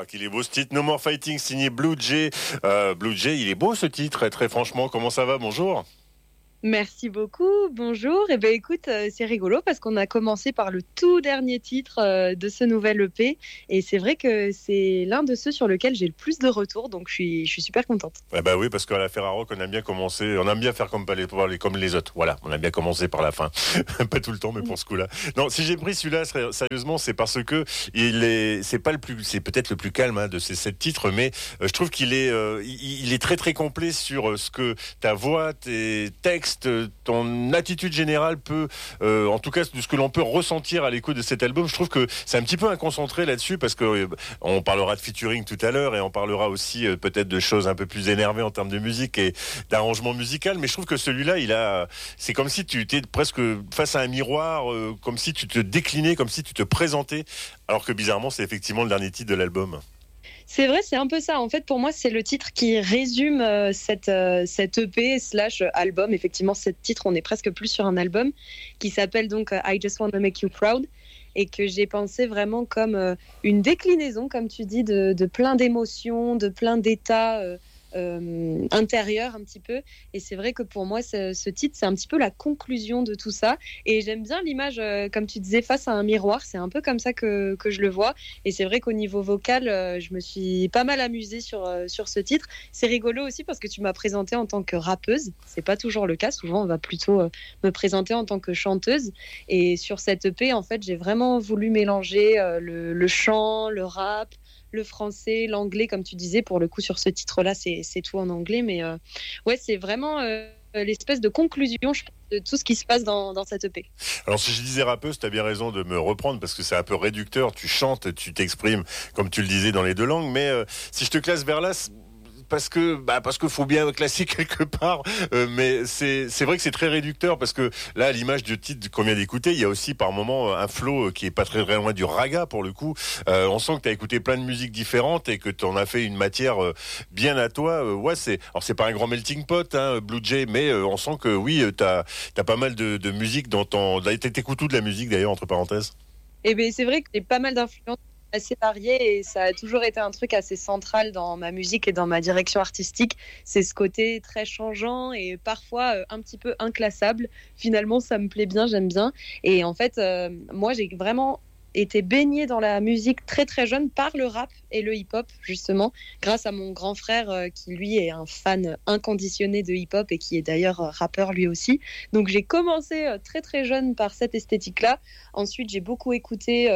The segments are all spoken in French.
qu'il est beau ce titre. No More Fighting, signé Blue Jay. Blue Jay, il est beau ce titre, très franchement. Comment ça va? Bonjour. Merci beaucoup, bonjour. Eh ben écoute, c'est rigolo parce qu'on a commencé par le tout dernier titre de ce nouvel EP et c'est vrai que c'est l'un de ceux sur lequel j'ai le plus de retours, donc je suis super contente. Eh ben oui, parce qu'à la Ferrarock, on aime bien commencer, on aime bien faire comme les autres. Voilà, on aime bien commencer par la fin. Pas tout le temps, mais pour ce coup-là. Non, si j'ai pris celui-là, sérieusement, c'est parce que c'est peut-être le plus calme de ces 7 titres, mais je trouve qu'il est, il est très très complet sur ce que ta voix, tes textes, ton attitude générale peut, en tout cas de ce que l'on peut ressentir à l'écoute de cet album. Je trouve que c'est un petit peu un concentré là-dessus parce que on parlera de featuring tout à l'heure et on parlera aussi peut-être de choses un peu plus énervées en termes de musique et d'arrangement musical, mais je trouve que celui-là, c'est comme si tu étais presque face à un miroir, comme si tu te déclinais, comme si tu te présentais, alors que bizarrement c'est effectivement le dernier titre de l'album. C'est vrai, c'est un peu ça. En fait, pour moi, c'est le titre qui résume cette EP / album. Effectivement, ce titre, on est presque plus sur un album qui s'appelle donc I Just Wanna Make You Proud et que j'ai pensé vraiment comme une déclinaison, comme tu dis, de plein d'émotions, de plein d'états intérieur un petit peu, et c'est vrai que pour moi ce titre c'est un petit peu la conclusion de tout ça, et j'aime bien l'image comme tu disais face à un miroir, c'est un peu comme ça que je le vois, et c'est vrai qu'au niveau vocal je me suis pas mal amusée sur ce titre. C'est rigolo aussi parce que tu m'as présentée en tant que rappeuse, c'est pas toujours le cas, souvent on va plutôt me présenter en tant que chanteuse, et sur cette EP en fait j'ai vraiment voulu mélanger le chant, le rap, le français, l'anglais, comme tu disais. Pour le coup, sur ce titre-là, c'est tout en anglais. Mais ouais, c'est vraiment l'espèce de conclusion, je pense, de tout ce qui se passe dans cette EP. Alors, si je disais rappeuse, tu as bien raison de me reprendre parce que c'est un peu réducteur. Tu chantes, tu t'exprimes, comme tu le disais, dans les deux langues. Mais si je te classe vers là, parce que faut bien classer quelque part, mais c'est vrai que c'est très réducteur parce que là, à l'image du titre qu'on vient d'écouter, il y a aussi par moment un flow qui est pas très loin du raga pour le coup. On sent que tu as écouté plein de musiques différentes et que tu en as fait une matière bien à toi. Ouais, alors c'est pas un grand melting pot, Blue Jay, mais on sent que oui, t'as pas mal de musique dans ton. T'écoutes tout de la musique d'ailleurs, entre parenthèses. Eh bien, c'est vrai que j'ai pas mal d'influences assez variées et ça a toujours été un truc assez central dans ma musique et dans ma direction artistique. C'est ce côté très changeant et parfois un petit peu inclassable. Finalement, ça me plaît bien, j'aime bien. Et en fait, moi, j'ai vraiment été baignée dans la musique très très jeune par le rap et le hip-hop, justement, grâce à mon grand frère qui lui est un fan inconditionné de hip-hop et qui est d'ailleurs rappeur lui aussi. Donc j'ai commencé très très jeune par cette esthétique-là. Ensuite, j'ai beaucoup écouté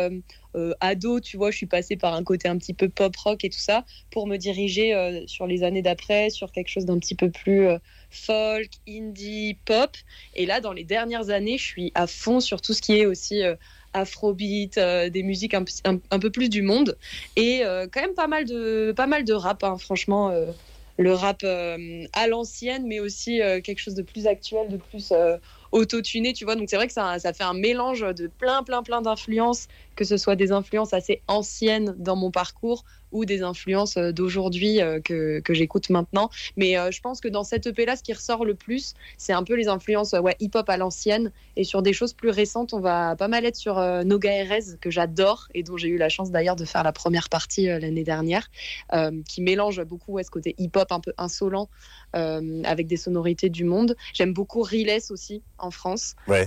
ado, tu vois, je suis passée par un côté un petit peu pop-rock et tout ça pour me diriger sur les années d'après, sur quelque chose d'un petit peu plus folk, indie, pop. Et là, dans les dernières années, je suis à fond sur tout ce qui est aussi afrobeat, des musiques un peu plus du monde, et quand même pas mal de rap, franchement, le rap à l'ancienne, mais aussi quelque chose de plus actuel, de plus auto-tuné, tu vois. Donc c'est vrai que ça fait un mélange de plein d'influences, que ce soit des influences assez anciennes dans mon parcours ou des influences d'aujourd'hui que j'écoute maintenant. Mais je pense que dans cette EP-là, ce qui ressort le plus, c'est un peu les influences hip-hop à l'ancienne. Et sur des choses plus récentes, on va pas mal être sur Noga Erez, que j'adore et dont j'ai eu la chance d'ailleurs de faire la première partie l'année dernière, qui mélange beaucoup ce côté hip-hop un peu insolent avec des sonorités du monde. J'aime beaucoup Riles aussi en France. Ouais.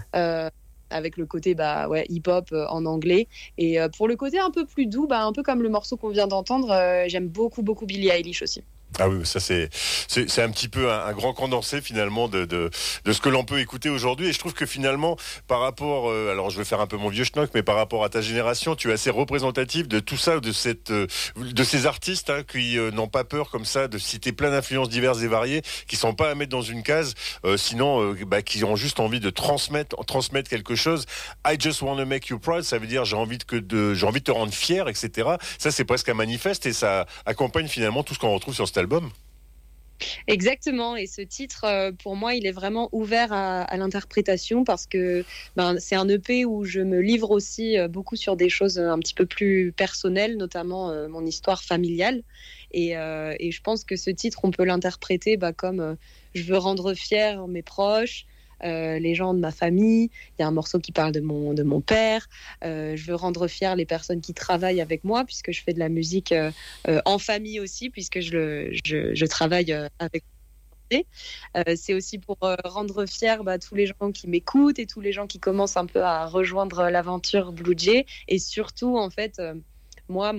Avec le côté hip-hop en anglais. Et pour le côté un peu plus doux, un peu comme le morceau qu'on vient d'entendre, j'aime beaucoup Billie Eilish aussi. Ah oui, ça c'est un petit peu un grand condensé finalement de ce que l'on peut écouter aujourd'hui, et je trouve que finalement par rapport, alors je vais faire un peu mon vieux schnock, mais par rapport à ta génération, tu es assez représentatif de tout ça, de ces artistes qui n'ont pas peur comme ça de citer plein d'influences diverses et variées, qui sont pas à mettre dans une case, sinon qui ont juste envie de transmettre quelque chose. I just wanna make you proud, ça veut dire j'ai envie de te rendre fier, etc. Ça c'est presque un manifeste et ça accompagne finalement tout ce qu'on retrouve sur cet album. Exactement, et ce titre, pour moi, il est vraiment ouvert à l'interprétation parce que c'est un EP où je me livre aussi beaucoup sur des choses un petit peu plus personnelles, notamment mon histoire familiale. Et je pense que ce titre, on peut l'interpréter comme je veux rendre fiers mes proches, les gens de ma famille. Il y a un morceau qui parle de mon père. Je veux rendre fiers les personnes qui travaillent avec moi, puisque je fais de la musique en famille aussi, puisque je travaille avec. C'est aussi pour rendre fiers tous les gens qui m'écoutent et tous les gens qui commencent un peu à rejoindre l'aventure Blue Jay. Et surtout, en fait, moi,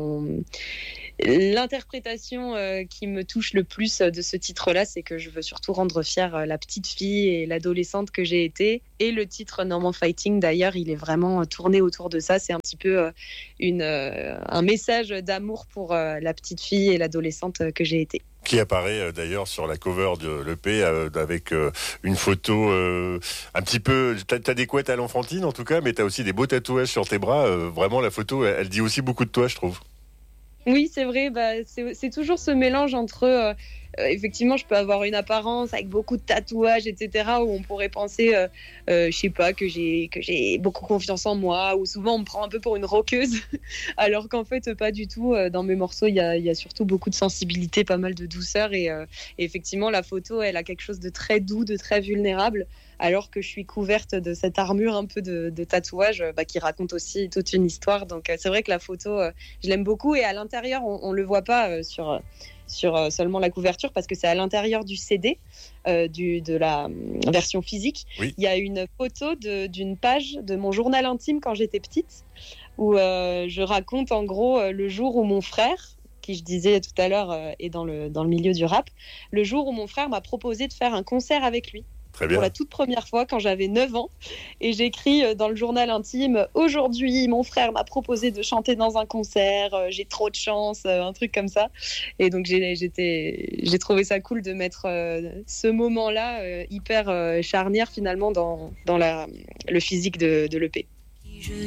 l'interprétation qui me touche le plus de ce titre-là, c'est que je veux surtout rendre fière la petite fille et l'adolescente que j'ai été. Et le titre Norman Fighting, d'ailleurs, il est vraiment tourné autour de ça. C'est un petit peu un message d'amour pour la petite fille et l'adolescente que j'ai été. Qui apparaît d'ailleurs sur la cover de l'EP avec une photo un petit peu... T'as des couettes à l'enfantine en tout cas, mais t'as aussi des beaux tatouages sur tes bras. Vraiment, la photo, elle dit aussi beaucoup de toi, je trouve. Oui, c'est vrai. C'est toujours ce mélange entre... effectivement, je peux avoir une apparence avec beaucoup de tatouages, etc., où on pourrait penser, je sais pas, que j'ai beaucoup confiance en moi, ou souvent on me prend un peu pour une rockeuse, alors qu'en fait, pas du tout. Dans mes morceaux, il y a surtout beaucoup de sensibilité, pas mal de douceur, et effectivement, la photo, elle a quelque chose de très doux, de très vulnérable, alors que je suis couverte de cette armure un peu de tatouage qui raconte aussi toute une histoire. Donc c'est vrai que la photo, je l'aime beaucoup, et à l'intérieur, on le voit pas sur seulement la couverture, parce que c'est à l'intérieur du CD, de la version physique. Oui. Il y a une photo d'une page de mon journal intime quand j'étais petite, où je raconte en gros le jour où mon frère, qui je disais tout à l'heure est dans le milieu du rap, le jour où mon frère m'a proposé de faire un concert avec lui. Très bien. Pour la toute première fois quand j'avais 9 ans. Et j'écris dans le journal intime: aujourd'hui, mon frère m'a proposé de chanter dans un concert, j'ai trop de chance, un truc comme ça. Et donc j'ai trouvé ça cool de mettre ce moment-là hyper charnière finalement dans le physique de l'EP. Je